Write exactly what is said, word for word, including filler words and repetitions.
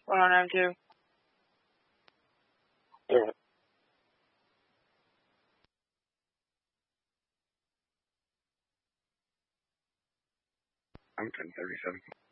One on M two. Yeah. I'm ten thirty-seven.